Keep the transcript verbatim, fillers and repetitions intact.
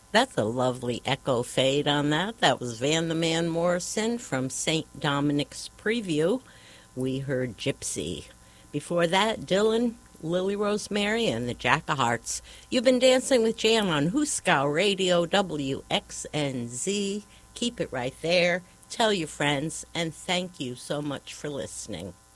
That's a lovely echo fade on that. That was Van the Man Morrison from Saint Dominic's Preview. We heard Gypsy. Before that, Dylan, Lily Rosemary, and the Jack of Hearts. You've been dancing with Jan on Huskow Radio W X N Z. Keep it right there. Tell your friends, and thank you so much for listening.